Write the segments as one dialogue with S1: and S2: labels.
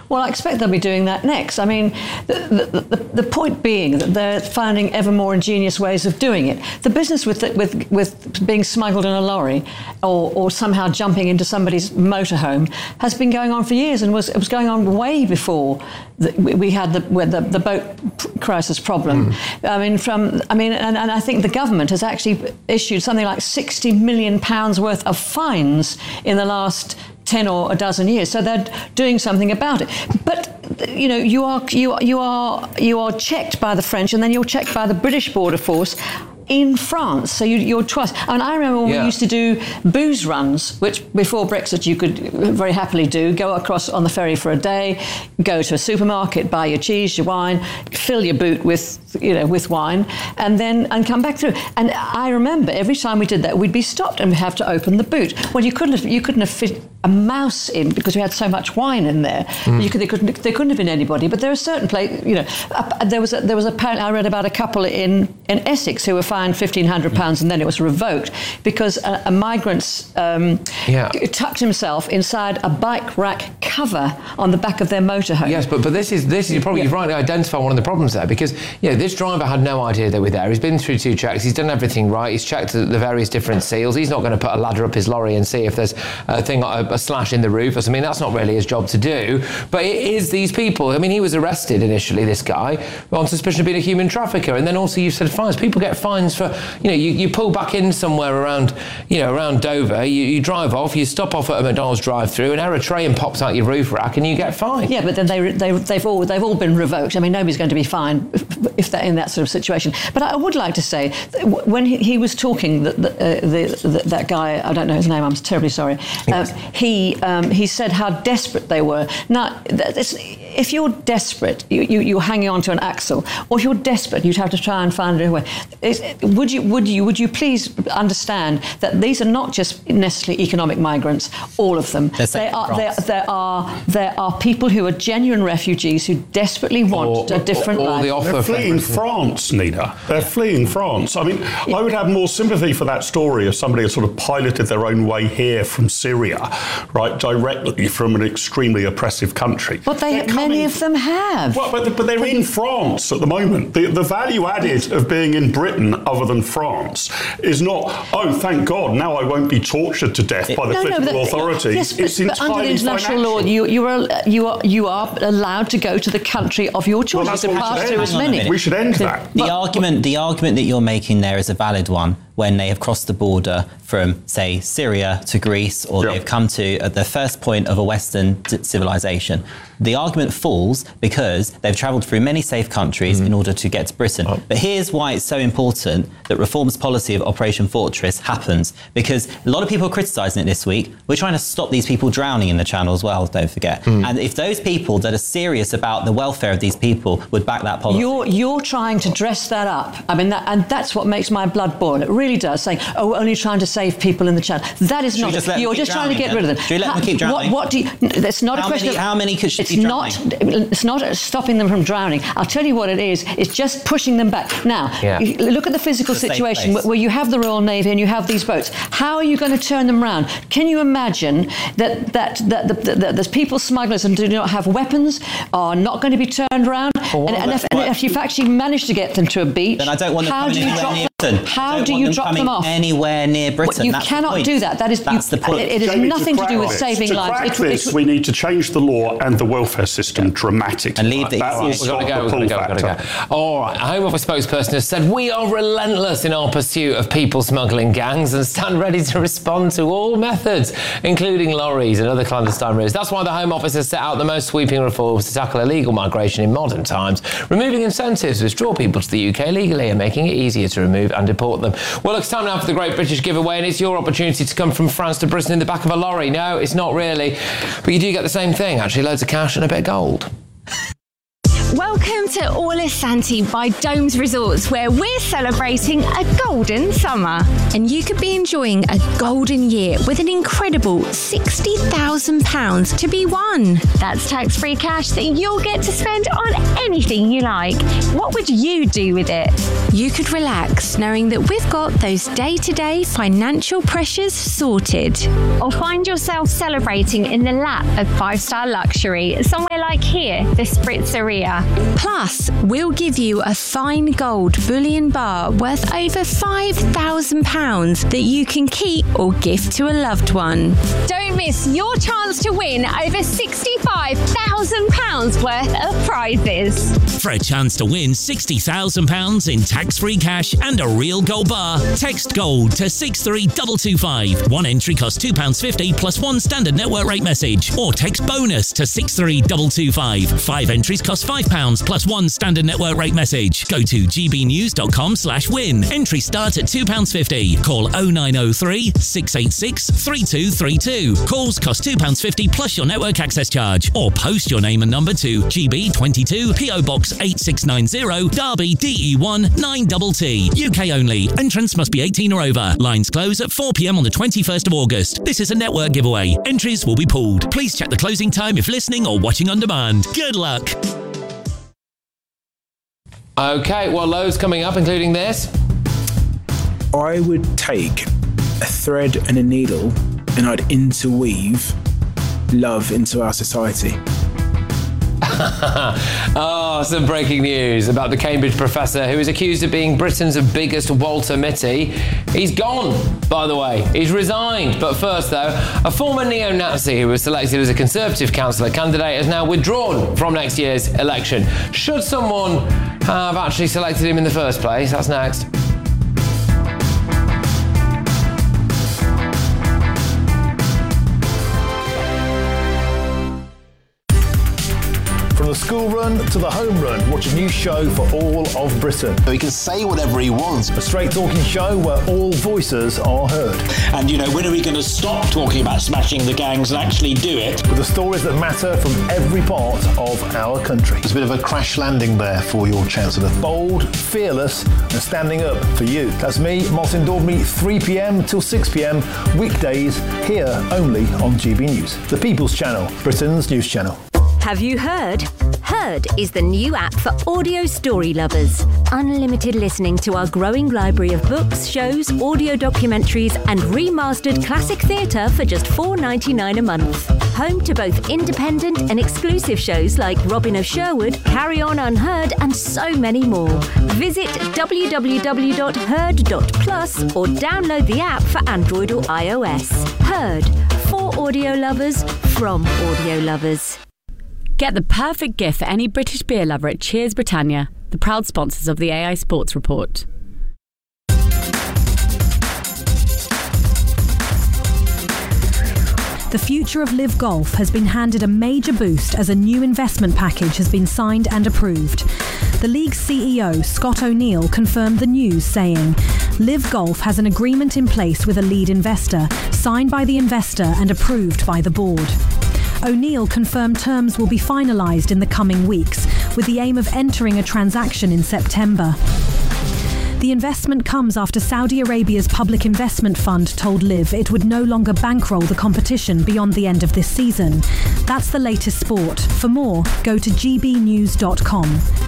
S1: Well, I expect they'll be doing that next. I mean, the point being that they're finding ever more ingenious ways of doing it. The business with being smuggled in a lorry or somehow jumping into somebody's motorhome has been going on for years, and it was going on way before we had the boat crisis problem. And I think the government has actually issued something like £60 million worth of fines in the last 10 or a dozen years. So they're doing something about it. But you are checked by the French, and then you're checked by the British Border Force in France. So you're twice. I remember when we used to do booze runs, which before Brexit you could very happily do. Go across on the ferry for a day, go to a supermarket, buy your cheese, your wine, fill your boot with wine, and come back through. And I remember every time we did that, we'd be stopped and we'd have to open the boot. Well, you couldn't have fit a mouse in because we had so much wine in there. There couldn't have been anybody. But there are certain places, there was apparently, I read about a couple in Essex who were fined £1,500 and then it was revoked because a migrant tucked himself inside a bike rack cover on the back of their motorhome.
S2: Yes, but this is you've rightly identified one of the problems there, because this driver had no idea they were there. He's been through 2 checks. He's done everything right. He's checked the various different seals. He's not going to put a ladder up his lorry and see if there's a slash in the roof. I mean, that's not really his job to do. But it is these people. I mean, he was arrested initially, this guy, on suspicion of being a human trafficker, and then also you've said fines. People get fines for, you pull back in somewhere around Dover, you drive off, you stop off at a McDonald's drive-through, an Eritrean pops out your roof rack and you get fined.
S1: Yeah, but then they've all been revoked. I mean, nobody's going to be fined if they're in that sort of situation. But I would like to say, when he was talking, that guy, I don't know his name, I'm terribly sorry, he said how desperate they were. Now, if you're desperate, you're hanging on to an axle, or if you're desperate, you'd have to try and find a way. Would you please understand that these are not just necessarily economic migrants, all of them. There are people who are genuine refugees who desperately want a different life.
S3: They're fleeing France, Nina. They're fleeing France. I mean, I would have more sympathy for that story if somebody had sort of piloted their own way here from Syria, right, directly from an extremely oppressive country.
S1: But many of them have.
S3: Well, but they're in France at the moment. The value added of being in Britain, other than France, is not, oh, thank God, now I won't be tortured to death by the political authority.
S1: Yes,
S3: it's entirely
S1: under international law, you are allowed to go to the country of your choice.
S3: Well,
S1: you can pass through as many.
S3: We should end that.
S4: The argument that you're making there is a valid one when they have crossed the border from, say, Syria to Greece, or they've come to the first point of a Western civilization. The argument falls because they've travelled through many safe countries in order to get to Britain. But here's why it's so important that Reform's policy of Operation Fortress happens, because a lot of people are criticising it this week. We're trying to stop these people drowning in the Channel as well, don't forget. And if those people that are serious about the welfare of these people would back that policy...
S1: You're trying to dress that up. I mean, and that's what makes my blood boil. It really does, saying, oh, we're only trying to save people in the Channel. That is not... You're just trying to get rid of them.
S4: Should we let them keep drowning?
S1: What do you... It's not a question of...
S4: How many could she
S1: be drowning? It's not stopping them from drowning. I'll tell you what it is. It's just pushing them back. Now, look at the physical situation where you have the Royal Navy and you have these boats. How are you going to turn them around? Can you imagine that the people, smugglers, and do not have weapons are not going to be turned around? And if you've actually managed to get them to a beach,
S4: then I don't want them coming anywhere near Britain.
S1: How do you drop them off?
S4: Anywhere near Britain?
S1: You cannot do that. That's the point. It has nothing to do with saving lives.
S3: To crack this, we need to change the law and the welfare system dramatically.
S4: And leave the
S2: We've got to go. All right. A Home Office spokesperson has said, we are relentless in our pursuit of people smuggling gangs and stand ready to respond to all methods, including lorries and other clandestine routes. That's why the Home Office has set out the most sweeping reforms to tackle illegal migration in modern times, removing incentives to withdraw people to the UK legally and making it easier to remove and deport them. Well, it's time now for the Great British Giveaway, and it's your opportunity to come from France to Britain in the back of a lorry. No, it's not really, but you do get the same thing, actually, loads of cash and a bit of gold.
S5: Welcome to Orlisanti by Domes Resorts, where we're celebrating a golden summer. And you could be enjoying a golden year with an incredible £60,000 to be won. That's tax-free cash that you'll get to spend on anything you like. What would you do with it? You could relax knowing that we've got those day-to-day financial pressures sorted. Or find yourself celebrating in the lap of five-star luxury, somewhere like like here, the Spritzeria. Plus, we'll give you a fine gold bullion bar worth over £5,000 that you can keep or gift to a loved one. Don't miss your chance to win over £65,000 worth of prizes.
S6: For a chance to win £60,000 in tax-free cash and a real gold bar, text GOLD to 63225. One entry costs £2.50 plus one standard network rate message. Or text BONUS to 63225. 5 entries cost £5 plus one standard network rate message. Go to gbnews.com/win. Entries start at £2.50. Call 0903 686 3232. Calls cost £2.50 plus your network access charge. Or post your name and number to GB22 PO Box 8690 Derby DE1 9TT. UK only. Entrance must be 18 or over. Lines close at 4 p.m. on the 21st of August. This is a network giveaway. Entries will be pooled. Please check the closing time if listening or watching on demand. Good luck.
S2: Okay, well, loads coming up, including this.
S7: I would take a thread and a needle and I'd interweave love into our society.
S2: Oh, some breaking news about the Cambridge professor who is accused of being Britain's biggest Walter Mitty. He's gone, by the way. He's resigned. But first, though, a former neo-Nazi who was selected as a Conservative councillor candidate has now withdrawn from next year's election. Should someone have actually selected him in the first place? That's next.
S8: From the school run to the home run, watch a new show for all of Britain.
S9: He can say whatever he wants.
S8: A straight talking show where all voices are heard.
S10: And, when are we going to stop talking about smashing the gangs and actually do it?
S8: With the stories that matter from every part of our country.
S9: There's a bit of a crash landing there for your Chancellor.
S8: Bold, fearless and standing up for you. That's me, Martin Daubney, 3 p.m. till 6 p.m. weekdays, here only on GB News. The People's Channel, Britain's news channel.
S11: Have you heard? Heard is the new app for audio story lovers. Unlimited listening to our growing library of books, shows, audio documentaries and remastered classic theatre for just $4.99 a month. Home to both independent and exclusive shows like Robin of Sherwood, Carry On Unheard and so many more. Visit www.heard.plus or download the app for Android or iOS. Heard, for audio lovers, from audio lovers.
S12: Get the perfect gift for any British beer lover at Cheers Britannia, the proud sponsors of the AI Sports Report.
S13: The future of Live Golf has been handed a major boost as a new investment package has been signed and approved. The league's CEO, Scott O'Neill, confirmed the news, saying, Live Golf has an agreement in place with a lead investor, signed by the investor and approved by the board. O'Neill confirmed terms will be finalised in the coming weeks, with the aim of entering a transaction in September. The investment comes after Saudi Arabia's Public Investment Fund told Liv it would no longer bankroll the competition beyond the end of this season. That's the latest sport. For more, go to gbnews.com.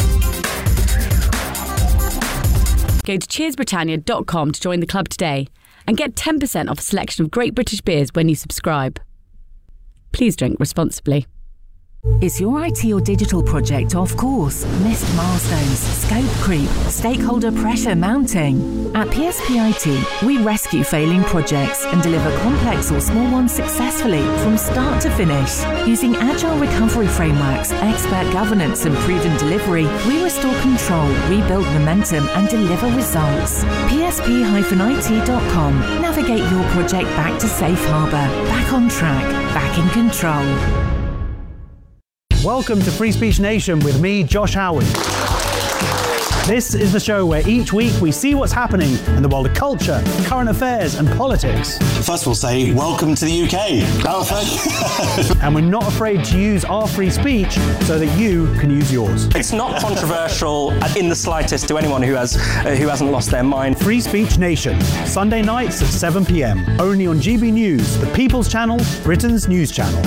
S12: Go to cheersbritannia.com to join the club today and get 10% off a selection of great British beers when you subscribe. Please drink responsibly.
S14: Is your IT or digital project off course? Missed milestones, scope creep, stakeholder pressure mounting? At PSP IT, we rescue failing projects and deliver complex or small ones successfully from start to finish. Using agile recovery frameworks, expert governance and proven delivery, we restore control, rebuild momentum and deliver results. PSP-IT.com. Navigate your project back to safe harbour, back on track, back in control.
S15: Welcome to Free Speech Nation with me, Josh Howard. This is the show where each week we see what's happening in the world of culture, current affairs and politics.
S10: First we'll say, welcome to the UK.
S15: And we're not afraid to use our free speech so that you can use yours.
S16: It's not controversial in the slightest to anyone who hasn't lost their mind.
S15: Free Speech Nation, Sunday nights at 7 p.m. Only on GB News, the People's Channel, Britain's news channel.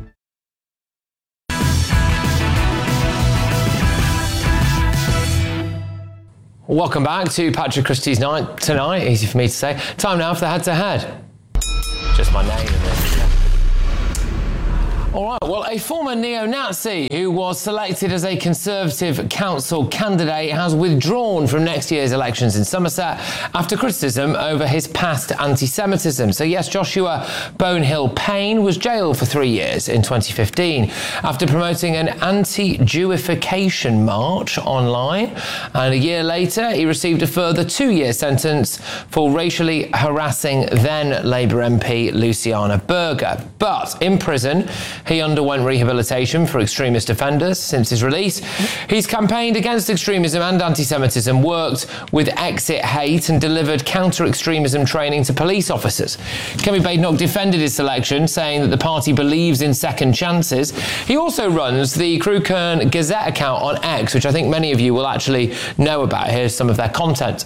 S2: Welcome back to Patrick Christie's Night tonight. Easy for me to say. Time now for the head-to-head. Just my name. All right, well, a former neo-Nazi who was selected as a Conservative council candidate has withdrawn from next year's elections in Somerset after criticism over his past anti-Semitism. So yes, Joshua Bonehill Payne was jailed for 3 years in 2015 after promoting an anti-Jewification march online. And a year later, he received a further 2-year sentence for racially harassing then Labour MP Luciana Berger. But in prison, he underwent rehabilitation for extremist offenders. Since his release, he's campaigned against extremism and anti-Semitism, worked with Exit Hate and delivered counter-extremism training to police officers. Kemi Badenoch defended his selection, saying that the party believes in second chances. He also runs the Crew Kern Gazette account on X, which I think many of you will actually know about. Here's some of their content.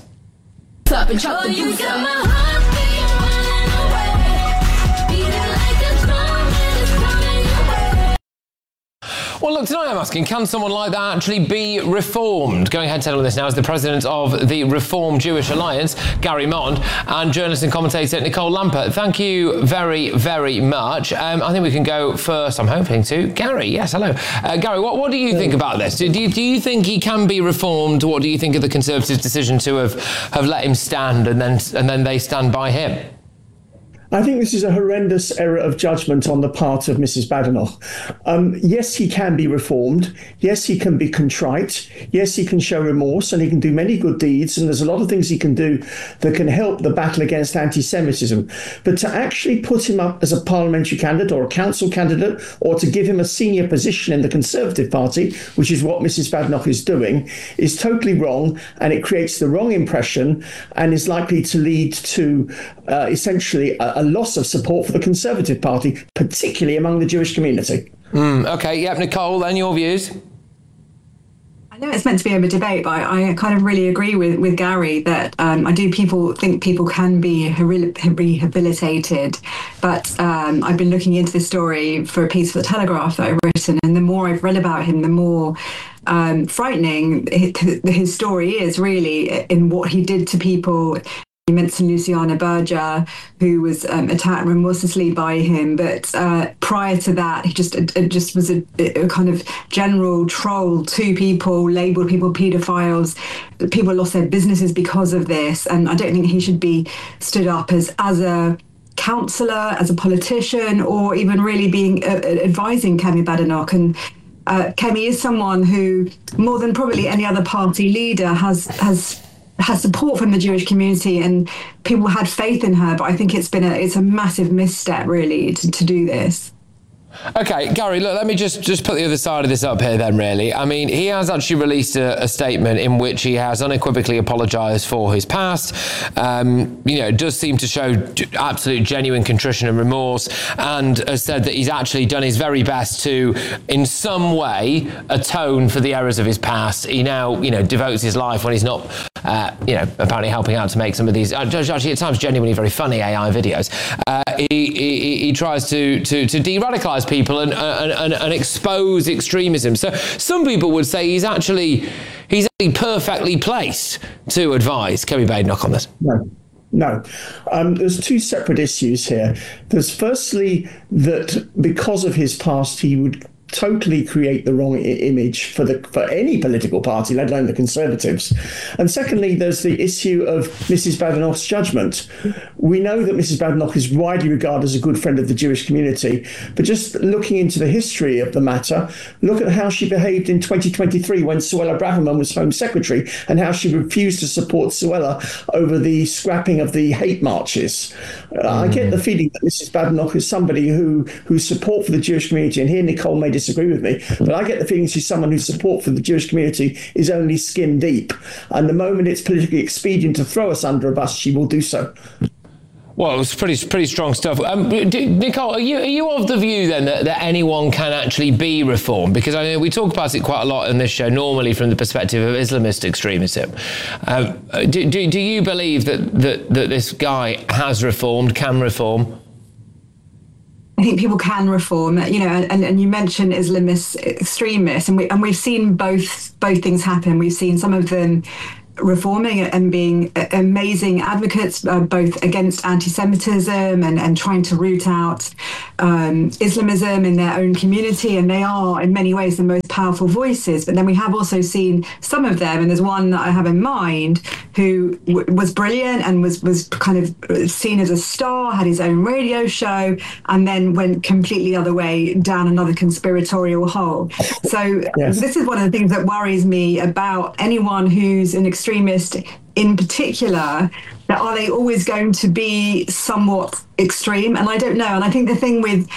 S2: Well, look, tonight I'm asking, can someone like that actually be reformed? Going ahead to tell on this now is the president of the Reform Jewish Alliance, Gary Mond, and journalist and commentator Nicole Lamper. Thank you very, very much. I think we can go first, I'm hoping, to Gary. Yes, hello. Gary, what do you think about this? Do you think he can be reformed? What do you think of the Conservatives' decision to have let him stand and then they stand by him?
S17: I think this is a horrendous error of judgment on the part of Mrs. Badenoch. Yes, he can be reformed. Yes, he can be contrite. Yes, he can show remorse, and he can do many good deeds. And there's a lot of things he can do that can help the battle against anti-Semitism. But to actually put him up as a parliamentary candidate or a council candidate, or to give him a senior position in the Conservative Party, which is what Mrs. Badenoch is doing, is totally wrong, and it creates the wrong impression and is likely to lead to essentially a loss of support for the Conservative Party, particularly among the Jewish community.
S2: OK, yep, Nicole, then your views?
S18: I know it's meant to be a debate, but I kind of really agree with Gary that I do think people can be rehabilitated. But I've been looking into this story for a piece for The Telegraph that I've written, and the more I've read about him, the more frightening his story is really in what he did to people. You mentioned Luciana Berger, who was attacked remorselessly by him, but prior to that, he just was a kind of general troll to people, labelled people paedophiles. People lost their businesses because of this, and I don't think he should be stood up as a councillor, as a politician, or even really being advising Kemi Badenoch. And Kemi is someone who, more than probably any other party leader, has support from the Jewish community, and people had faith in her. But I think it's a massive misstep, really, to do this.
S2: OK, Gary, look, let me just put the other side of this up here then, really. I mean, he has actually released a statement in which he has unequivocally apologised for his past. It does seem to show absolute genuine contrition and remorse, and has said that he's actually done his very best to, in some way, atone for the errors of his past. He now, devotes his life when he's not, apparently helping out to make some of these, actually at times genuinely very funny AI videos. He tries to de-radicalise people and expose extremism. So some people would say he's actually perfectly placed to advise Kemi Badenoch on this.
S17: No. There's two separate issues here. There's firstly that because of his past, he would totally create the wrong image for any political party, let alone the Conservatives. And secondly, there's the issue of Mrs. Badenoch's judgment. We know that Mrs. Badenoch is widely regarded as a good friend of the Jewish community, but just looking into the history of the matter, look at how she behaved in 2023 when Suella Braverman was Home Secretary, and how she refused to support Suella over the scrapping of the hate marches. I get the feeling that Mrs. Badenoch is somebody whose support for the Jewish community, and here Nicole may disagree with me, but I get the feeling she's someone whose support for the Jewish community is only skin deep. And the moment it's politically expedient to throw us under a bus, she will do so.
S2: Well, it's pretty strong stuff. Nicole, are you of the view then that anyone can actually be reformed? Because I know we talk about it quite a lot in this show, normally from the perspective of Islamist extremism. Do you believe that this guy has reformed, can reform?
S18: I think people can reform, and you mentioned Islamist extremists, and we've seen both things happen. We've seen some of them reforming and being amazing advocates, both against anti-Semitism and trying to root out Islamism in their own community. And they are, in many ways, the most powerful voices. But then we have also seen some of them, and there's one that I have in mind who was brilliant and was kind of seen as a star, had his own radio show, and then went completely the other way down another conspiratorial hole. So This is one of the things that worries me about anyone who's an extremist in particular, that are they always going to be somewhat extreme? And I don't know. And I think the thing with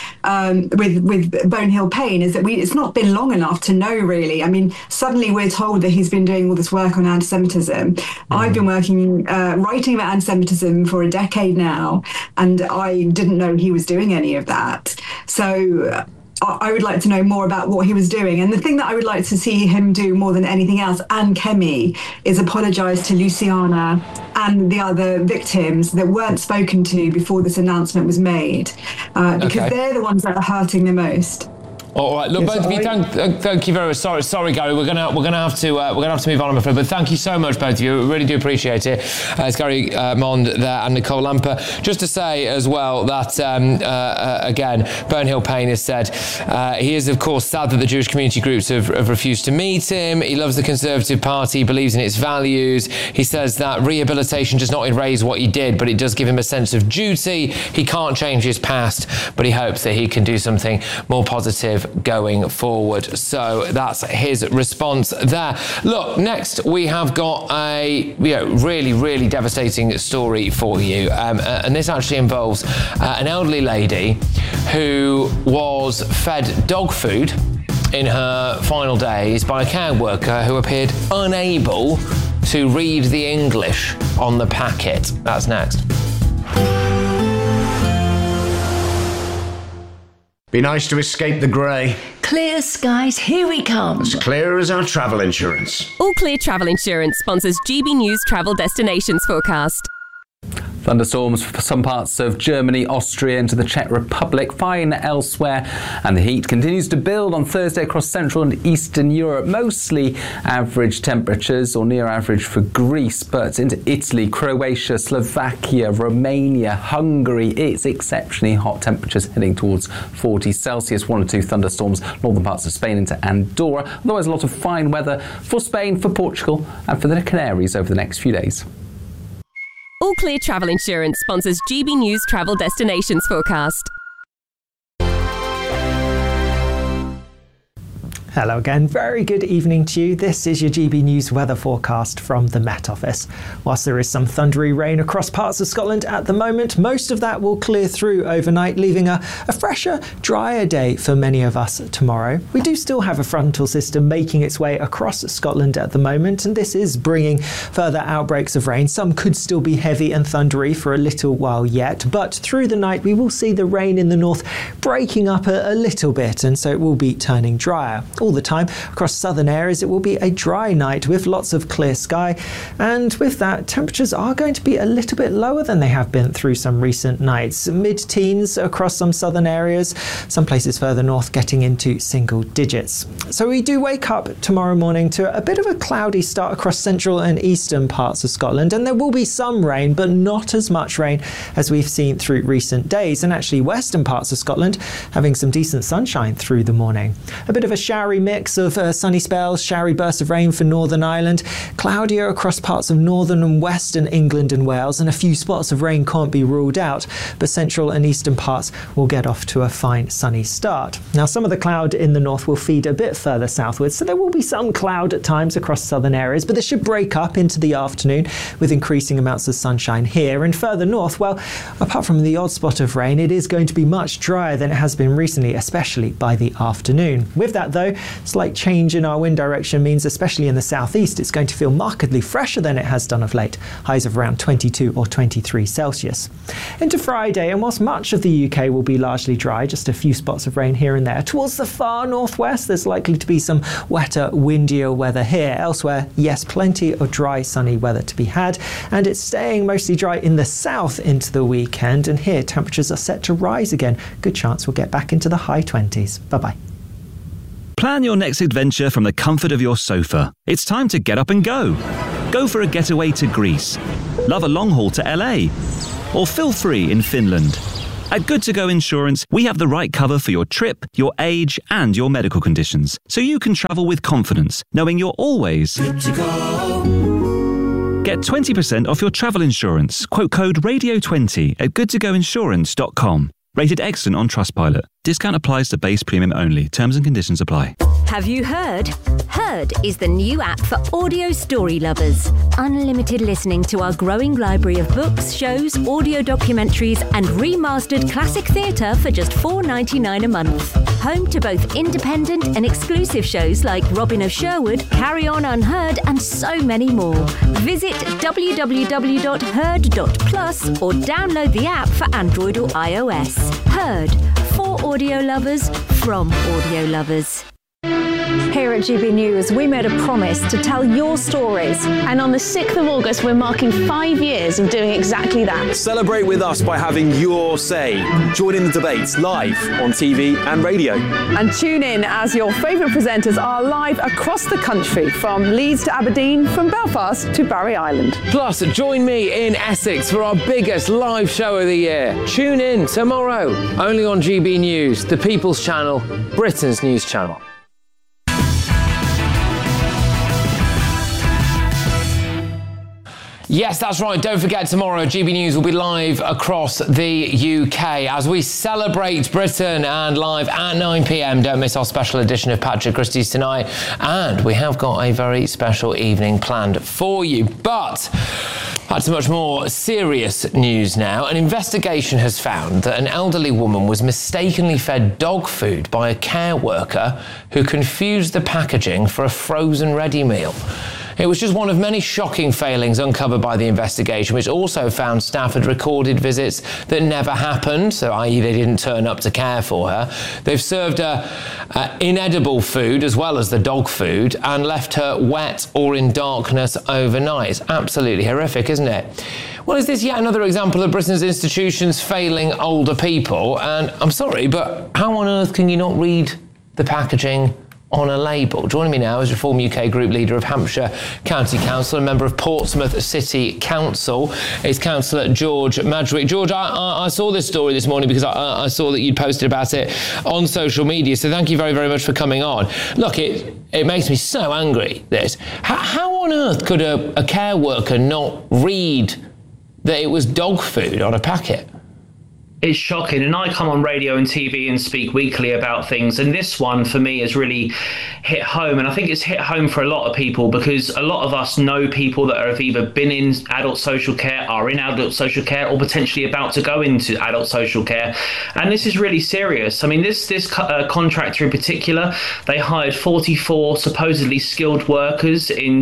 S18: Bonehill Payne is that it's not been long enough to know, really. I mean, suddenly we're told that he's been doing all this work on anti-Semitism. I've been writing about anti-Semitism for a decade now, and I didn't know he was doing any of that. So I would like to know more about what he was doing. And the thing that I would like to see him do more than anything else, and Kemi, is apologise to Luciana and the other victims that weren't spoken to before this announcement was made, because they're the ones that are hurting the most.
S2: All right, look, both of you, thank you very much. Sorry, Gary, we're gonna have to move on, I'm afraid. But thank you so much, both of you. We really do appreciate it. It's Gary Mond there and Nicole Lamper. Just to say as well that again, Bonehill Payne has said he is, of course, sad that the Jewish community groups have refused to meet him. He loves the Conservative Party, believes in its values. He says that rehabilitation does not erase what he did, but it does give him a sense of duty. He can't change his past, but he hopes that he can do something more positive going forward. So that's his response there. Look, next we have got a really, really devastating story for you, and this actually involves an elderly lady who was fed dog food in her final days by a care worker who appeared unable to read the English on the packet. That's next.
S19: Be nice to escape the grey.
S20: Clear skies, here we come.
S19: As clear as our travel insurance.
S21: All Clear Travel Insurance sponsors GB News Travel Destinations Forecast.
S22: Thunderstorms for some parts of Germany, Austria and to the Czech Republic, fine elsewhere, and the heat continues to build on Thursday across Central and Eastern Europe. Mostly average temperatures or near average for Greece, but into Italy, Croatia, Slovakia, Romania, Hungary, it's exceptionally hot temperatures heading towards 40 Celsius. 1 or 2 thunderstorms northern parts of Spain into Andorra. Otherwise a lot of fine weather for Spain, for Portugal and for the Canaries over the next few days.
S21: All Clear Travel Insurance sponsors GB News Travel Destinations Forecast.
S23: Hello again, very good evening to you. This is your GB News weather forecast from the Met Office. Whilst there is some thundery rain across parts of Scotland at the moment, most of that will clear through overnight, leaving a fresher, drier day for many of us tomorrow. We do still have a frontal system making its way across Scotland at the moment, and this is bringing further outbreaks of rain. Some could still be heavy and thundery for a little while yet, but through the night we will see the rain in the north breaking up a little bit, and so it will be turning drier. All the time across southern areas it will be a dry night with lots of clear sky, and with that temperatures are going to be a little bit lower than they have been through some recent nights. Mid-teens across some southern areas, some places further north getting into single digits. So we do wake up tomorrow morning to a bit of a cloudy start across central and eastern parts of Scotland, and there will be some rain but not as much rain as we've seen through recent days, and actually western parts of Scotland having some decent sunshine through the morning. A bit of a showery mix of sunny spells, showery bursts of rain for Northern Ireland, cloudier across parts of northern and western England and Wales, and a few spots of rain can't be ruled out, but central and eastern parts will get off to a fine sunny start. Now some of the cloud in the north will feed a bit further southwards, so there will be some cloud at times across southern areas, but this should break up into the afternoon with increasing amounts of sunshine here. And further north, well, apart from the odd spot of rain, it is going to be much drier than it has been recently, especially by the afternoon. With that though, slight change in our wind direction means, especially in the southeast, it's going to feel markedly fresher than it has done of late, highs of around 22 or 23 Celsius. Into Friday, and whilst much of the UK will be largely dry, just a few spots of rain here and there, towards the far northwest there's likely to be some wetter, windier weather here. Elsewhere, yes, plenty of dry, sunny weather to be had, and it's staying mostly dry in the south into the weekend, and here temperatures are set to rise again. Good chance we'll get back into the high 20s. Bye-bye.
S24: Plan your next adventure from the comfort of your sofa. It's time to get up and go.
S1: Go for a getaway to Greece. Love a long haul to LA. Or feel free in Finland. At Good To Go Insurance, we have the right cover for your trip, your age, and your medical conditions, so you can travel with confidence, knowing you're always good to go. Get 20% off your travel insurance. Quote code RADIO20 at goodtogoinsurance.com. Rated excellent on Trustpilot. Discount applies to base premium only. Terms and conditions apply.
S11: Have you heard? Heard is the new app for audio story lovers. Unlimited listening to our growing library of books, shows, audio documentaries, and remastered classic theatre for just $4.99 a month. Home to both independent and exclusive shows like Robin of Sherwood, Carry On Unheard, and so many more. Visit www.heard.plus or download the app for Android or iOS. Heard, for audio lovers, from audio lovers.
S3: Here at GB News, we made a promise to tell your stories. And on the 6th of August, we're marking 5 years of doing exactly that.
S4: Celebrate with us by having your say. Join in the debates live on TV and radio.
S24: And tune in as your favourite presenters are live across the country, from Leeds to Aberdeen, from Belfast to Barry Island.
S2: Plus, join me in Essex for our biggest live show of the year. Tune in tomorrow, only on GB News, the People's Channel, Britain's news channel. Yes, that's right. Don't forget, tomorrow GB News will be live across the UK as we celebrate Britain, and live at 9 p.m. Don't miss our special edition of Patrick Christie's tonight. And we have got a very special evening planned for you. But back to much more serious news now. An investigation has found that an elderly woman was mistakenly fed dog food by a care worker who confused the packaging for a frozen ready meal. It was just one of many shocking failings uncovered by the investigation, which also found staff had recorded visits that never happened, so i.e. they didn't turn up to care for her. They've served her inedible food as well as the dog food and left her wet or in darkness overnight. It's absolutely horrific, isn't it? Well, is this yet another example of Britain's institutions failing older people? And I'm sorry, but how on earth can you not read the packaging on a label? Joining me now is Reform UK Group Leader of Hampshire County Council and member of Portsmouth City Council, is Councillor George Madgwick. George, I saw this story this morning because I saw that you'd posted about it on social media, so thank you very, very much for coming on. Look, it makes me so angry, this. How on earth could a care worker not read that it was dog food on a packet?
S25: It's shocking, and I come on radio and TV and speak weekly about things, and this one for me has really hit home, and I think it's hit home for a lot of people because a lot of us know people that have either been in adult social care, are in adult social care, or potentially about to go into adult social care, and this is really serious. I mean, this contractor in particular, they hired 44 supposedly skilled workers in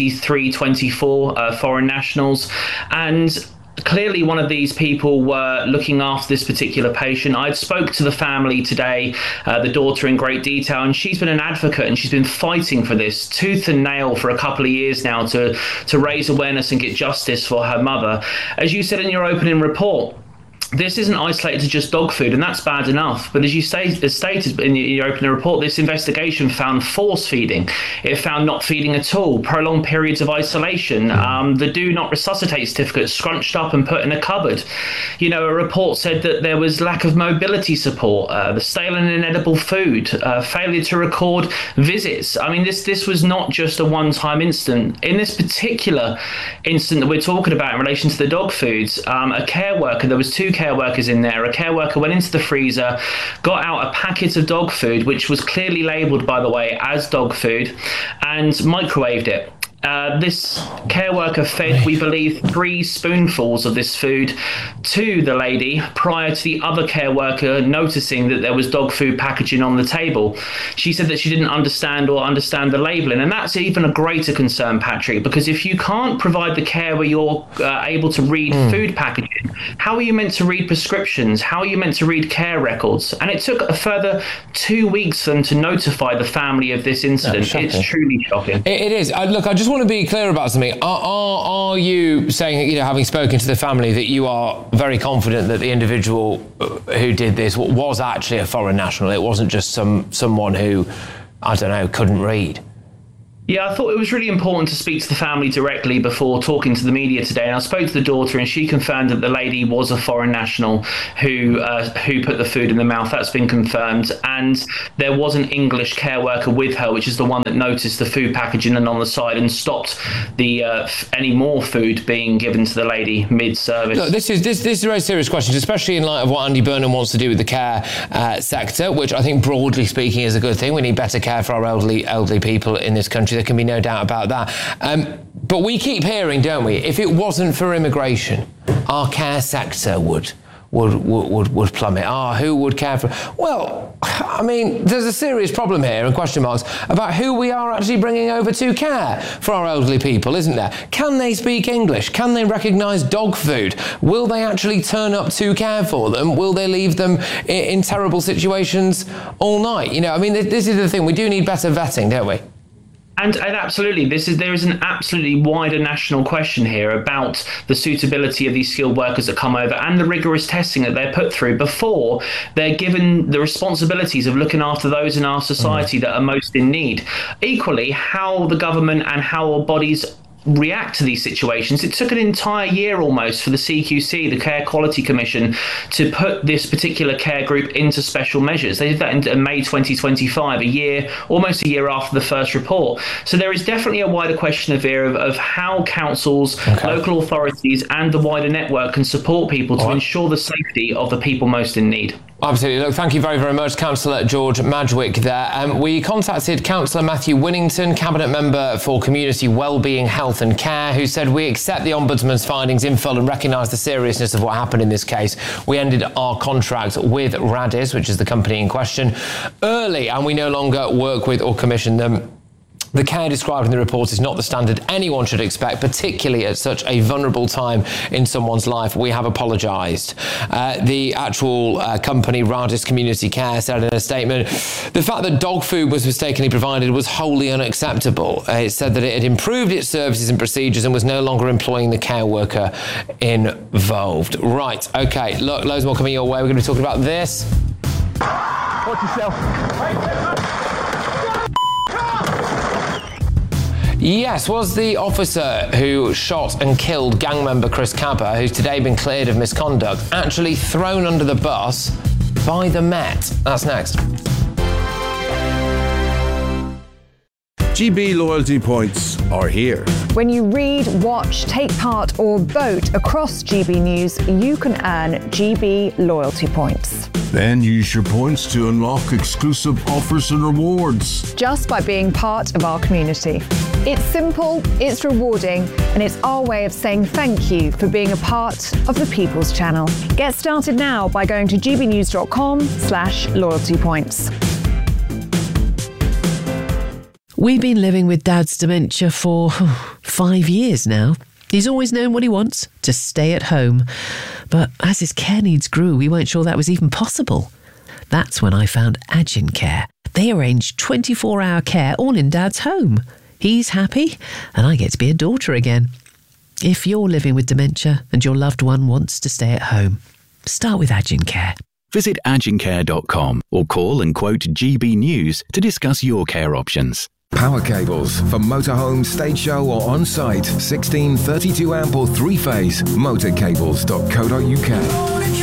S25: 23-24 foreign nationals, and clearly one of these people were looking after this particular patient. I spoke to the family today, the daughter, in great detail, and she's been an advocate and she's been fighting for this tooth and nail for a couple of years now to raise awareness and get justice for her mother. As you said in your opening report, this isn't isolated to just dog food, and that's bad enough. But as you stated in your opening report, this investigation found force feeding. It found not feeding at all, prolonged periods of isolation, the do not resuscitate certificate scrunched up and put in a cupboard. You know, a report said that there was lack of mobility support, the stale and inedible food, failure to record visits. I mean, this was not just a one-time incident. In this particular incident that we're talking about in relation to the dog foods, a care worker, there was two care workers in there. A care worker went into the freezer, got out a packet of dog food, which was clearly labelled, by the way, as dog food, and microwaved it. This care worker fed, we believe, 3 spoonfuls of this food to the lady prior to the other care worker noticing that there was dog food packaging on the table. She said that she didn't understand the labelling, and that's even a greater concern, Patrick, because if you can't provide the care where you're able to read food packaging, how are you meant to read prescriptions? How are you meant to read care records? And it took a further 2 weeks for them to notify the family of this incident. It's truly shocking.
S2: It is. Look, I just want to be clear about something. Are you saying, you know, having spoken to the family, that you are very confident that the individual who did this was actually a foreign national? It wasn't just someone who, I don't know, couldn't read?
S25: Yeah, I thought it was really important to speak to the family directly before talking to the media today. And I spoke to the daughter, and she confirmed that the lady was a foreign national who put the food in the mouth. That's been confirmed. And there was an English care worker with her, which is the one that noticed the food packaging and on the side and stopped the any more food being given to the lady mid-service.
S2: Look, this is a very serious question, especially in light of what Andy Burnham wants to do with the care sector, which I think broadly speaking is a good thing. We need better care for our elderly people in this country. There can be no doubt about that. But we keep hearing, don't we, if it wasn't for immigration, our care sector would plummet. Who would care for... Well, I mean, there's a serious problem here, and question marks, about who we are actually bringing over to care for our elderly people, isn't there? Can they speak English? Can they recognise dog food? Will they actually turn up to care for them? Will they leave them in terrible situations all night? You know, I mean, this is the thing. We do need better vetting, don't we?
S25: And absolutely, there is an absolutely wider national question here about the suitability of these skilled workers that come over and the rigorous testing that they're put through before they're given the responsibilities of looking after those in our society that are most in need. Equally, how the government and how our bodies react to these situations. It took an entire year almost for the CQC, the Care Quality Commission, to put this particular care group into special measures. They did that in May 2025, almost a year after the first report. So there is definitely a wider question of how councils, local authorities and the wider network can support people to ensure the safety of the people most in need.
S2: Absolutely. Look, thank you very, very much, Councillor George Madgwick there. We contacted Councillor Matthew Winnington, Cabinet Member for Community Wellbeing, Health and Care, who said, we accept the Ombudsman's findings in full and recognise the seriousness of what happened in this case. We ended our contract with Radis, which is the company in question, early, and we no longer work with or commission them. The care described in the report is not the standard anyone should expect, particularly at such a vulnerable time in someone's life. We have apologised. The actual company, Radis Community Care, said in a statement, the fact that dog food was mistakenly provided was wholly unacceptable. It said that it had improved its services and procedures and was no longer employing the care worker involved. Right, OK, look, loads more coming your way. We're going to be talking about this.
S5: Watch yourself.
S2: Yes, was the officer who shot and killed gang member Chris Cabba, who's today been cleared of misconduct, actually thrown under the bus by the Met? That's next.
S6: GB loyalty points are here.
S24: When you read, watch, take part or vote across GB News, you can earn GB loyalty points.
S6: Then use your points to unlock exclusive offers and rewards.
S24: Just by being part of our community. It's simple, it's rewarding, and it's our way of saying thank you for being a part of the People's Channel. Get started now by going to gbnews.com/loyalty points.
S7: We've been living with Dad's dementia for 5 years now. He's always known what he wants, to stay at home. But as his care needs grew, we weren't sure that was even possible. That's when I found Agin Care. They arrange 24-hour care all in Dad's home. He's happy, and I get to be a daughter again. If you're living with dementia and your loved one wants to stay at home, start with Agin Care.
S8: Visit agincare.com or call and quote GB News to discuss your care options.
S9: Power cables for motorhome, stage show or on-site. 16, 32 amp or 3-phase. Motorcables.co.uk.